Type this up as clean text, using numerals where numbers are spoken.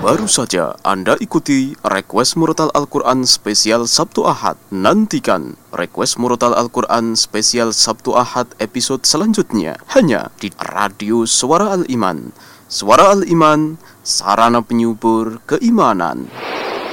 Baru saja Anda ikuti request murotal Al-Quran spesial Sabtu Ahad. Nantikan request murotal Al-Quran spesial Sabtu Ahad episode selanjutnya hanya di Radio Suara Al-Iman. Suara Al-Iman, sarana penyubur keimanan.